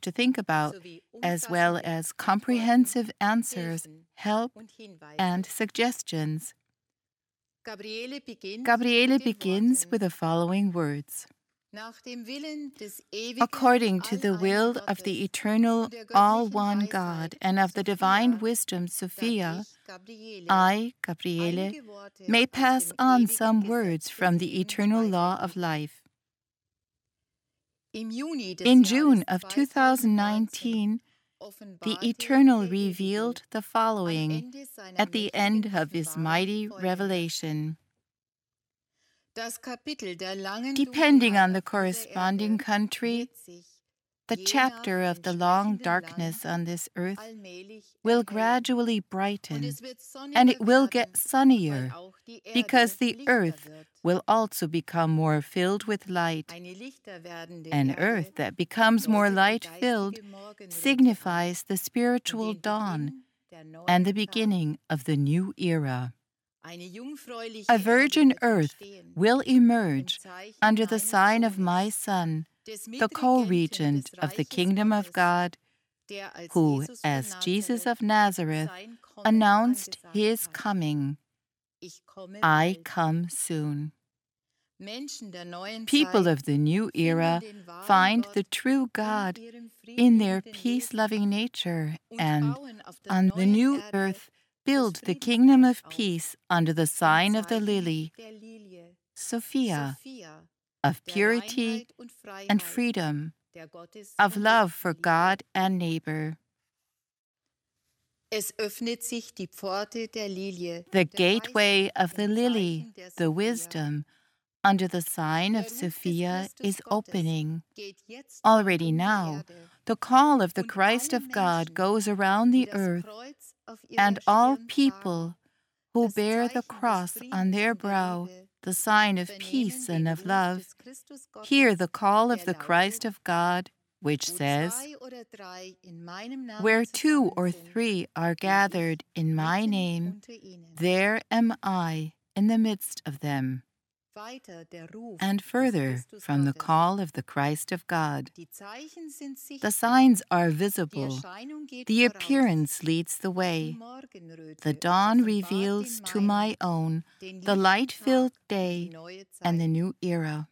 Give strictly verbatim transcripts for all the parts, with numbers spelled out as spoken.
to think about, as well as comprehensive answers, help, and suggestions. Gabriele begins with the following words. According to the will of the eternal, all-one God and of the divine wisdom, Sophia, I, Gabriele, may pass on some words from the eternal law of life. In June of two thousand nineteen, the Eternal revealed the following at the end of His mighty revelation. Depending on the corresponding country, the chapter of the long darkness on this earth will gradually brighten, and it will get sunnier, because the earth will also become more filled with light. An earth that becomes more light-filled signifies the spiritual dawn and the beginning of the new era. A virgin earth will emerge under the sign of my Son, the co-regent of the kingdom of God, who, as Jesus of Nazareth, announced his coming. I come soon. People of the new era find the true God in their peace-loving nature and, on the new earth, build the kingdom of peace under the sign of the lily, Sophia, of purity and freedom, of love for God and neighbor. The gateway of the lily, the wisdom, under the sign of Sophia is opening. Already now, the call of the Christ of God goes around the earth, and all people who bear the cross on their brow, the sign of peace and of love, hear the call of the Christ of God, which says, "Where two or three are gathered in my name, there am I in the midst of them." And further, from the call of the Christ of God, the signs are visible, the appearance leads the way. The dawn reveals to my own the light-filled day and the new era.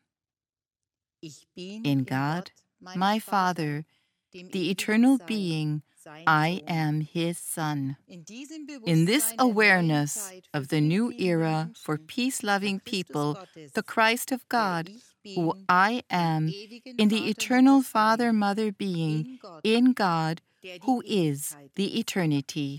In God, my Father, the eternal being, I am His Son. In this awareness of the new era for peace-loving people, the Christ of God, who I am, in the eternal Father-Mother being, in God, who is the eternity.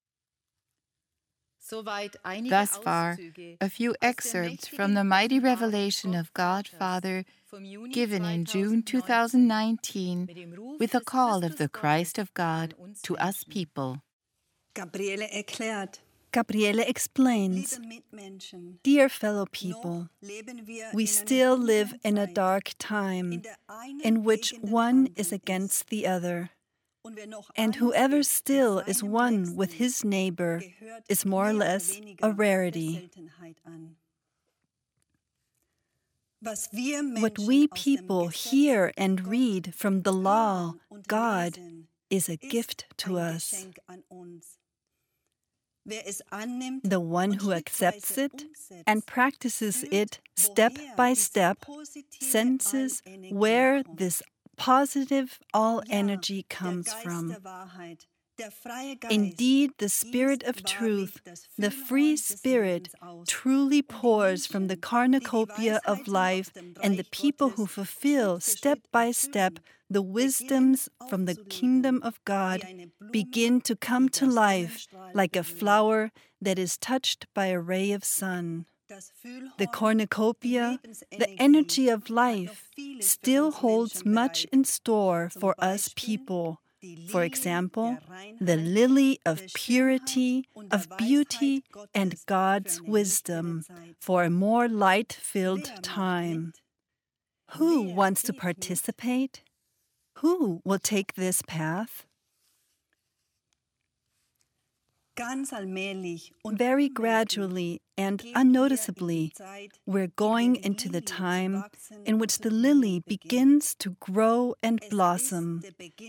Thus far, a few excerpts from the mighty revelation of God Father given in June two thousand nineteen with the call of the Christ of God to us people. Gabriele erklärt. Gabriele explains, "Dear fellow people, we still live in a dark time in which one is against the other. And whoever still is one with his neighbor is more or less a rarity. What we people hear and read from the law, God, is a gift to us. The one who accepts it and practices it step by step senses where this positive all-energy comes from. Indeed, the Spirit of truth, the free Spirit, truly pours from the cornucopia of life, and the people who fulfill step by step the wisdoms from the kingdom of God begin to come to life like a flower that is touched by a ray of sun. The cornucopia, the energy of life, still holds much in store for us people. For example, the lily of purity, of beauty, and God's wisdom for a more light-filled time. Who wants to participate? Who will take this path? Very gradually and unnoticeably, we're going into the time in which the lily begins to grow and blossom,